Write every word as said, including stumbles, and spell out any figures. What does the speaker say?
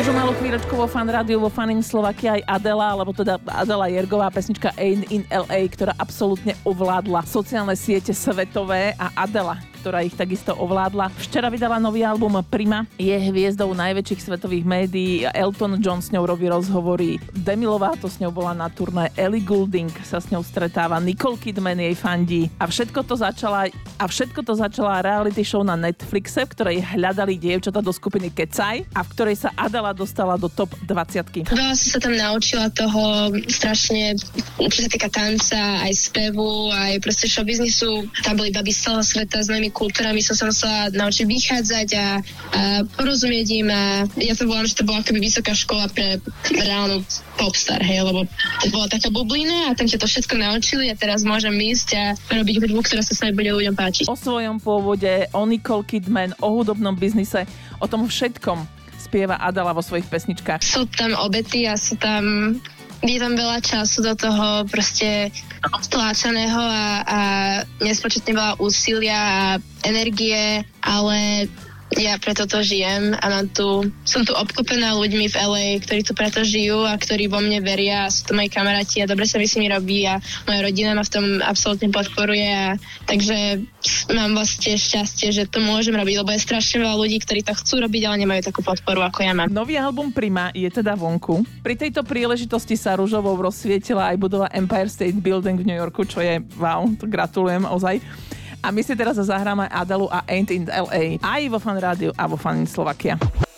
Už o malú chvíľočku vo Fan Rádiu, vo Fan in Slovakia aj Adela, alebo teda Adela Jergová, pesnička Ain't in el ej, ktorá absolútne ovládla sociálne siete svetové, a Adela, ktorá ich takisto ovládla. Včera vydala nový album Prima, je hviezdou najväčších svetových médií, Elton John s ňou robí rozhovory, Demi Lovato s ňou bola na turné, Ellie Goulding sa s ňou stretáva, Nicole Kidman jej fandí a všetko to začala a všetko to začala reality show na Netflixe, v ktorej hľadali dievčatá do skupiny Kecaj a v ktorej sa Adela dostala do top dvadsiatky. Veľa som sa tam naučila toho strašne, čo sa týka tanca, aj spevu, aj proste showbiznisu. Tam boli baby z celého sveta s novými kultúrami, som sa musela naučiť vychádzať a, a porozumieť im a ja to volám, že to bola akoby vysoká škola pre reálnu popstar, hej, lebo to bola taká bublina a tam ťa to všetko naučili a teraz môžem ísť a robiť hudbu, ktorá sa sa bude ľuďom páčiť. O svojom pôvode, o Nicole Kidman, o hudobnom biznise, o tom všetkom spieva Adela vo svojich pesničkách. Sú tam obety a sú tam je tam veľa času do toho proste stláčaného a, a nespočetne veľa úsilia a energie, ale ja preto to žijem a mám tu, som tu obklopená ľuďmi v el ej, ktorí tu preto žijú a ktorí vo mne veria a sú to moji kamaráti a dobre sa mi s nimi robí a moja rodina ma v tom absolútne podporuje a takže mám vlastne šťastie, že to môžem robiť, lebo je strašne veľa ľudí, ktorí to chcú robiť, ale nemajú takú podporu, ako ja mám. Nový album Prima je teda vonku. Pri tejto príležitosti sa ružovou rozsvietila aj budova Empire State Building v New Yorku, čo je wow, to gratulujem ozaj. A my si teraz zahráme Adelu a Ain't in el ej aj vo Fan Rádiu a vo Fan in Slovakia.